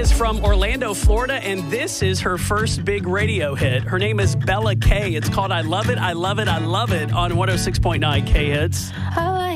is from Orlando, Florida, and this is her first big radio hit. Her name is Bella K. It's called I Love It, I Love It, I Love It on 106.9 K Hits.